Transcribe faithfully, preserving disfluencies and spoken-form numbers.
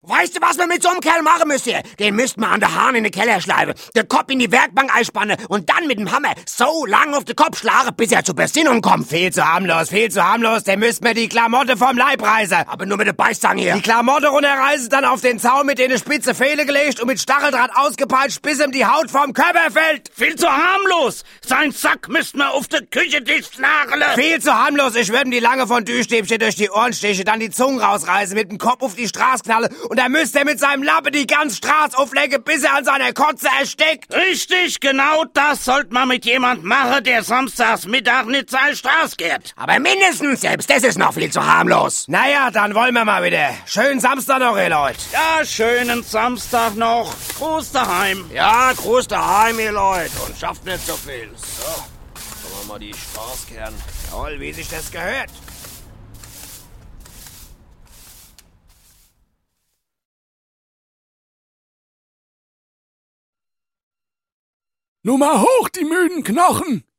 Weißt du, was wir mit so einem Kerl machen müssen hier? Den müssten wir an der Hahn in den Keller schleifen, den Kopf in die Werkbank einspannen und dann mit dem Hammer so lang auf den Kopf schlagen, bis er zur Besinnung kommt. Viel zu harmlos, viel zu harmlos. Den müssten wir die Klamotte vom Leib reißen. Aber nur mit der Beißzange hier. Die Klamotte runterreißen, dann auf den Zaun mit denen spitze Pfähle gelegt und mit Stacheldraht ausgepeitscht, bis ihm die Haut vom Körper fällt. Viel zu harmlos. Sein Sack müssten wir auf der Küchentisch nageln. Viel zu harmlos. Ich würde ihm die lange Fondue-Stäbchen durch die Ohren stechen, dann die Zunge rausreißen, mit dem Kopf auf die Straße knallen und dann müsste er mit seinem Lappen die ganze Straße auflegen, bis er an seiner Kotze erstickt. Richtig, genau das sollte man mit jemand machen, der samstags Mittag nicht seine Straße geht. Aber mindestens, selbst das ist noch viel zu harmlos. Naja, dann wollen wir mal wieder. Schönen Samstag noch, ihr Leute. Ja, schönen Samstag noch. Gruß daheim. Ja, Gruß daheim, ihr Leute. Und schafft nicht so viel. So, schauen wir mal die Straße kehren. Jawohl, wie sich das gehört. Nur mal hoch, die müden Knochen!